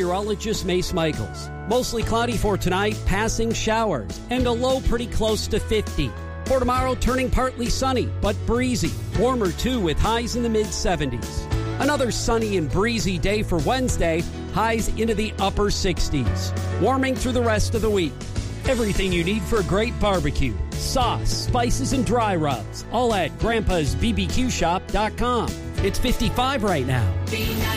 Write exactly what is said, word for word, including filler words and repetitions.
meteorologist Mace Michaels. Mostly cloudy for tonight, passing showers, and a low pretty close to fifty. For tomorrow, turning partly sunny, but breezy. Warmer too, with highs in the mid seventies. Another sunny and breezy day for Wednesday, highs into the upper sixties. Warming through the rest of the week. Everything you need for a great barbecue. Sauce, spices, and dry rubs. All at grandpas b b q shop dot com. It's fifty-five right now.